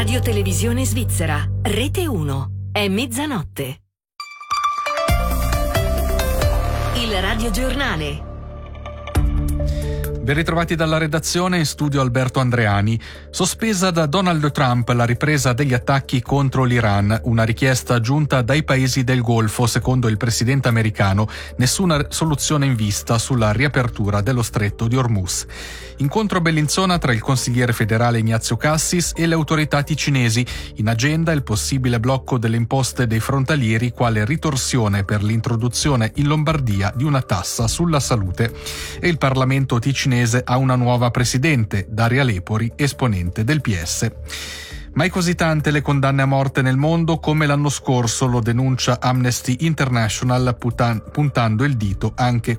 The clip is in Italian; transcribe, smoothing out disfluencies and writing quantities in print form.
Radio Televisione Svizzera, Rete 1, è mezzanotte. Il radiogiornale. Ben ritrovati dalla redazione, in studio Alberto Andreani. Sospesa da Donald Trump la ripresa degli attacchi contro l'Iran, una richiesta giunta dai paesi del Golfo. Secondo il presidente americano, nessuna soluzione in vista sulla riapertura dello stretto di Hormuz. Incontro a Bellinzona tra il consigliere federale Ignazio Cassis e le autorità ticinesi. In agenda il possibile blocco delle imposte dei frontalieri quale ritorsione per l'introduzione in Lombardia di una tassa sulla salute. E il Parlamento ticinese ha una nuova presidente, Daria Lepori, esponente del PS. Mai così tante le condanne a morte nel mondo come l'anno scorso, lo denuncia Amnesty International puntando il dito anche